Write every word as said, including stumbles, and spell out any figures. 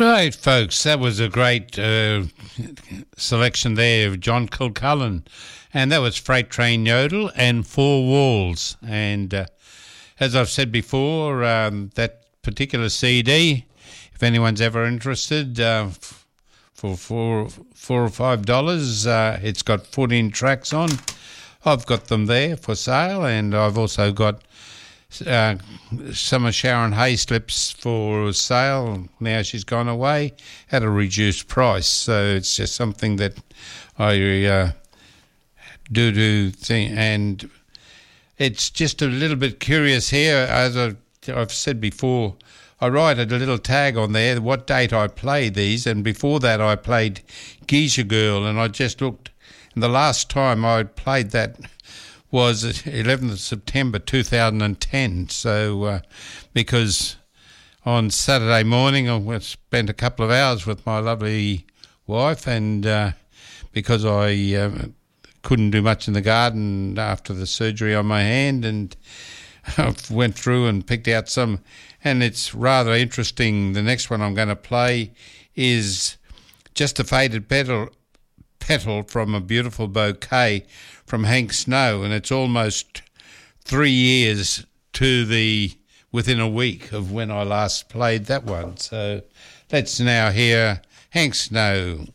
Right, folks, that was a great uh, selection there of John Kilcullen, and that was Freight Train Yodel and Four Walls. And uh, as I've said before, um, that particular C D, if anyone's ever interested, uh, for four, four or five dollars, uh, it's got fourteen tracks on. I've got them there for sale, and I've also got Uh, some of Sharon Hayslips for sale. Now she's gone away at a reduced price, so it's just something that I uh, do do thing, and it's just a little bit curious here. As I've, I've said before, I write a little tag on there what date I played these, and before that I played Geisha Girl, and I just looked, and the last time I played that was eleventh of September two thousand ten. So uh, because on Saturday morning I spent a couple of hours with my lovely wife, and uh, because I uh, couldn't do much in the garden after the surgery on my hand, and I went through and picked out some, and it's rather interesting. The next one I'm going to play is Just a Faded Petal, petal from a Beautiful Bouquet from Hank Snow, and it's almost three years to the within a week of when I last played that one. So let's now hear Hank Snow.